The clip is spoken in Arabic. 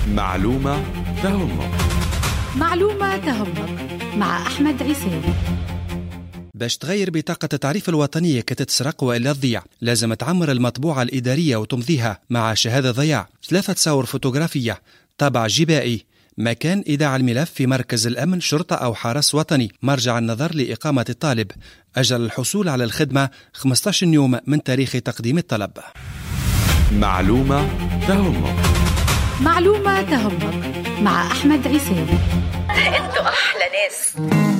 معلومة تهمك. معلومة تهمك مع أحمد عيسى. باش تغير بطاقة التعريف الوطنية كتتسرق وإلا تضيع، لازم تعمر المطبوعة الإدارية وتمضيها مع شهادة ضياع، 3 صور فوتوغرافية، طابع جبائي، مكان إيداع الملف في مركز الأمن، شرطة أو حرس وطني، مرجع النظر لإقامة الطالب، أجل الحصول على الخدمة 15 يوم من تاريخ تقديم الطلب. معلومة تهمك. معلومة تهمك مع أحمد عيسى. انتوا أحلى ناس.